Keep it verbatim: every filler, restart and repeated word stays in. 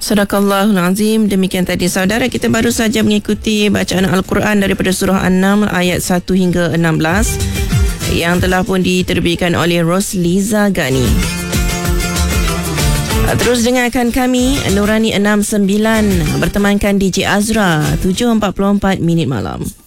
Sadaqallahul Azim. Demikian tadi saudara, kita baru saja mengikuti bacaan Al-Quran daripada surah An-Naml ayat satu hingga enam belas yang telah pun diterbitkan oleh Rosliza Gani. Terus dengarkan kami Nurani enam sembilan bertemankan D J Azra tujuh empat puluh empat minit malam.